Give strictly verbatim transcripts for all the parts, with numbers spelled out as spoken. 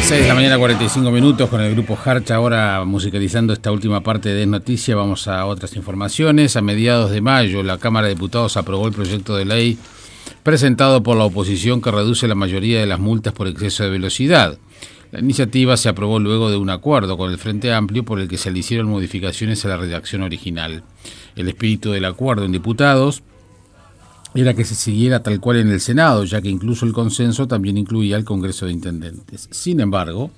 seis de la mañana, cuarenta y cinco minutos, con el grupo Harcha ahora musicalizando esta última parte de Desnoticia. Vamos a otras informaciones. A mediados de mayo, la Cámara de Diputados aprobó el proyecto de ley presentado por la oposición que reduce la mayoría de las multas por exceso de velocidad. La iniciativa se aprobó luego de un acuerdo con el Frente Amplio por el que se le hicieron modificaciones a la redacción original. El espíritu del acuerdo en diputados era que se siguiera tal cual en el Senado, ya que incluso el consenso también incluía al Congreso de Intendentes. Sin embargo,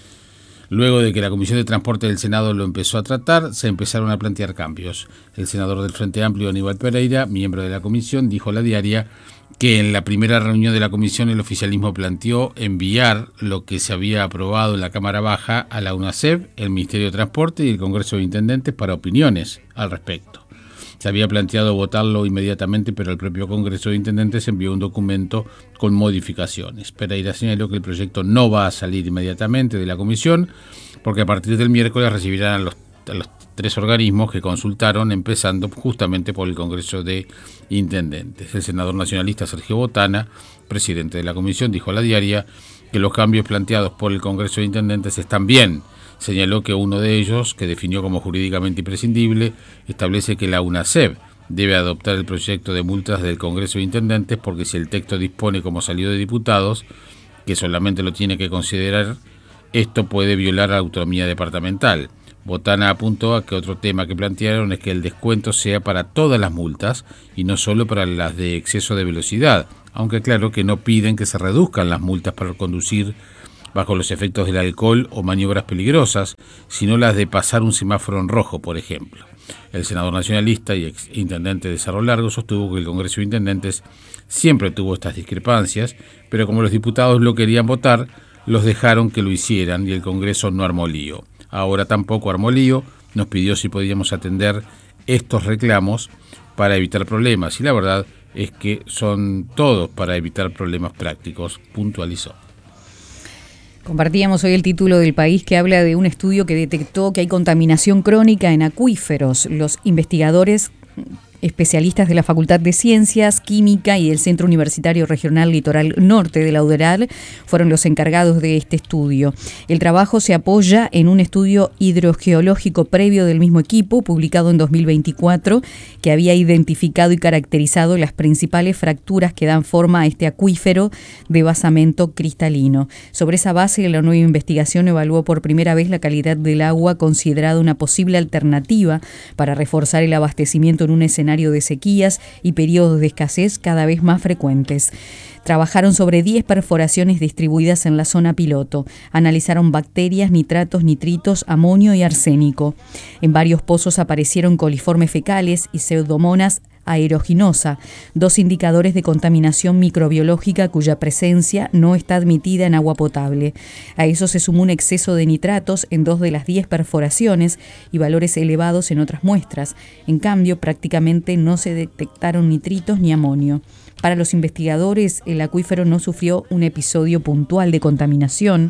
luego de que la Comisión de Transporte del Senado lo empezó a tratar, se empezaron a plantear cambios. El senador del Frente Amplio, Aníbal Pereira, miembro de la comisión, dijo a La Diaria que en la primera reunión de la comisión el oficialismo planteó enviar lo que se había aprobado en la Cámara Baja a la UNACEP, el Ministerio de Transporte y el Congreso de Intendentes para opiniones al respecto. Se había planteado votarlo inmediatamente, pero el propio Congreso de Intendentes envió un documento con modificaciones. Pereira señaló que el proyecto no va a salir inmediatamente de la comisión, porque a partir del miércoles recibirán a los, a los tres organismos que consultaron, empezando justamente por el Congreso de Intendentes. El senador nacionalista Sergio Botana, presidente de la comisión, dijo a La Diaria que los cambios planteados por el Congreso de Intendentes están bien. Señaló que uno de ellos, que definió como jurídicamente imprescindible, establece que la UNACEP debe adoptar el proyecto de multas del Congreso de Intendentes, porque si el texto dispone como salió de diputados, que solamente lo tiene que considerar, esto puede violar la autonomía departamental. Botana apuntó a que otro tema que plantearon es que el descuento sea para todas las multas y no solo para las de exceso de velocidad, aunque claro que no piden que se reduzcan las multas para conducir bajo los efectos del alcohol o maniobras peligrosas, sino las de pasar un semáforo en rojo, por ejemplo. El senador nacionalista y ex intendente de Cerro Largo sostuvo que el Congreso de Intendentes siempre tuvo estas discrepancias, pero como los diputados lo querían votar, los dejaron que lo hicieran y el Congreso no armó lío. Ahora tampoco armó lío, nos pidió si podíamos atender estos reclamos para evitar problemas, y la verdad es que son todos para evitar problemas prácticos, puntualizó. Compartíamos hoy el título del País, que habla de un estudio que detectó que hay contaminación crónica en acuíferos. Los investigadores especialistas de la Facultad de Ciencias, Química y el Centro Universitario Regional Litoral Norte de la U D E R A L fueron los encargados de este estudio. El trabajo se apoya en un estudio hidrogeológico previo del mismo equipo, publicado en dos mil veinticuatro, que había identificado y caracterizado las principales fracturas que dan forma a este acuífero de basamento cristalino. Sobre esa base, la nueva investigación evaluó por primera vez la calidad del agua, considerada una posible alternativa para reforzar el abastecimiento en un escenario de sequías y periodos de escasez cada vez más frecuentes. Trabajaron sobre diez perforaciones distribuidas en la zona piloto. Analizaron bacterias, nitratos, nitritos, amonio y arsénico. En varios pozos aparecieron coliformes fecales y pseudomonas aeruginosa, dos indicadores de contaminación microbiológica cuya presencia no está admitida en agua potable. A eso se sumó un exceso de nitratos en dos de las diez perforaciones y valores elevados en otras muestras. En cambio, prácticamente no se detectaron nitritos ni amonio. Para los investigadores, el acuífero no sufrió un episodio puntual de contaminación,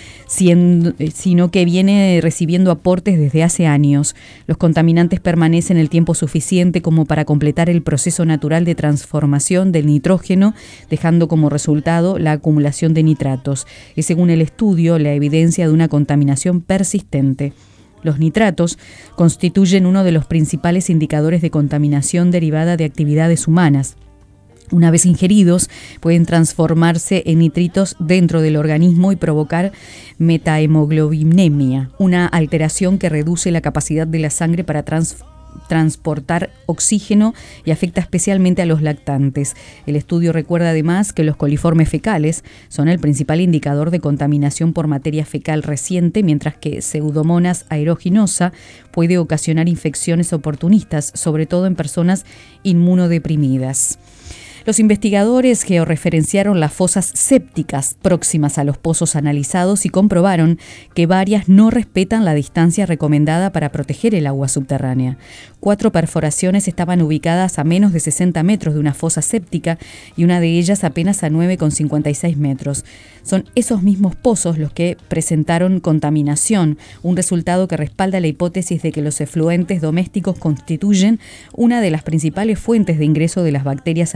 sino que viene recibiendo aportes desde hace años. Los contaminantes permanecen el tiempo suficiente como para completar el proceso natural de transformación del nitrógeno, dejando como resultado la acumulación de nitratos. Es, según el estudio, la evidencia de una contaminación persistente. Los nitratos constituyen uno de los principales indicadores de contaminación derivada de actividades humanas. Una vez ingeridos, pueden transformarse en nitritos dentro del organismo y provocar metahemoglobinemia, una alteración que reduce la capacidad de la sangre para trans- transportar oxígeno y afecta especialmente a los lactantes. El estudio recuerda además que los coliformes fecales son el principal indicador de contaminación por materia fecal reciente, mientras que Pseudomonas aeruginosa puede ocasionar infecciones oportunistas, sobre todo en personas inmunodeprimidas. Los investigadores georreferenciaron las fosas sépticas próximas a los pozos analizados y comprobaron que varias no respetan la distancia recomendada para proteger el agua subterránea. Cuatro perforaciones estaban ubicadas a menos de sesenta metros de una fosa séptica y una de ellas apenas a nueve coma cincuenta y seis metros. Son esos mismos pozos los que presentaron contaminación, un resultado que respalda la hipótesis de que los efluentes domésticos constituyen una de las principales fuentes de ingreso de las bacterias al acuífero.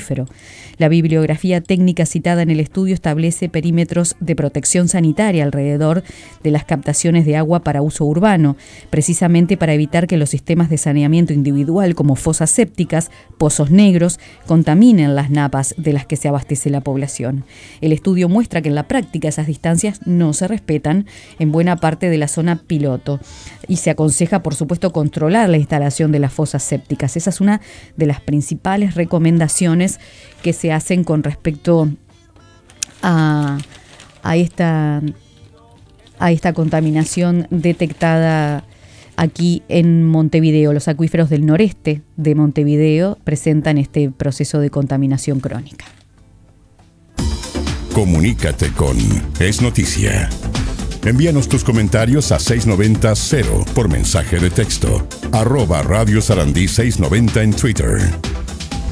acuífero. La bibliografía técnica citada en el estudio establece perímetros de protección sanitaria alrededor de las captaciones de agua para uso urbano, precisamente para evitar que los sistemas de saneamiento individual como fosas sépticas, pozos negros, contaminen las napas de las que se abastece la población. El estudio muestra que en la práctica esas distancias no se respetan en buena parte de la zona piloto y se aconseja, por supuesto, controlar la instalación de las fosas sépticas. Esa es una de las principales recomendaciones que se hacen con respecto a, a, esta, a esta contaminación detectada aquí en Montevideo. Los acuíferos del noreste de Montevideo presentan este proceso de contaminación crónica. Comunícate con Es Noticia. Envíanos tus comentarios a seiscientos noventa cero por mensaje de texto. Arroba Radio Sarandí seiscientos noventa en Twitter.